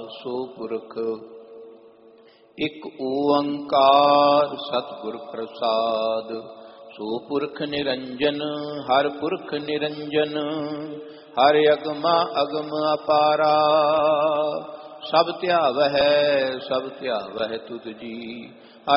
ਸੋ ਪੁਰਖ। ਇਕ ਓੰਕਾਰ ਸਤਿਗੁਰ ਪ੍ਰਸਾਦ, ਸੋ ਪੁਰਖ ਨਿਰੰਜਨ ਹਰ ਪੁਰਖ ਨਿਰੰਜਨ। ਹਰ ਅਗਮਾ ਅਗਮ ਅਪਾਰਾ, ਸਭ ਧਿਆਵਹਿ ਤੁਧ ਜੀ।